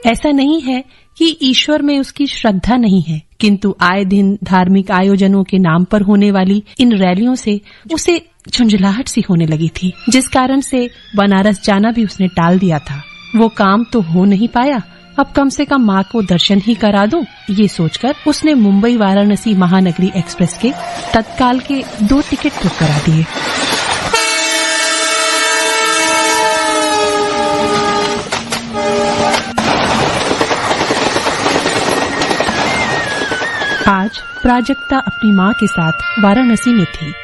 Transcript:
ऐसा नहीं है कि ईश्वर में उसकी श्रद्धा नहीं है, किंतु आए दिन धार्मिक आयोजनों के नाम पर होने वाली इन रैलियों से उसे झुंझलाहट सी होने लगी थी, जिस कारण से बनारस जाना भी उसने टाल दिया था। वो काम तो हो नहीं पाया, अब कम से कम माँ को दर्शन ही करा दूं, ये सोचकर उसने मुंबई वाराणसी महानगरी एक्सप्रेस के तत्काल के 2 टिकट बुक करा दिए। आज प्राजक्ता अपनी माँ के साथ वाराणसी में थी।